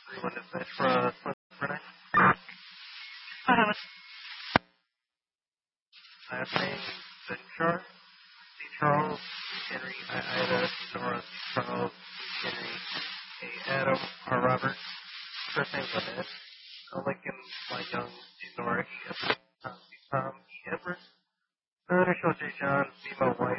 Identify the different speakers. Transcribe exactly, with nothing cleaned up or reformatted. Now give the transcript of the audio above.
Speaker 1: One is that for uh, for next. Last name Benchar, C. Charles, Henry, I. Ida, Nora, C. Charles, Henry, A. Adam, R. Robert. First name Lynette. Lincoln, Y. Young, C. Nora, E. F. Tom, C. Tom, E. Edward. Initial J. John, B. Mo. White.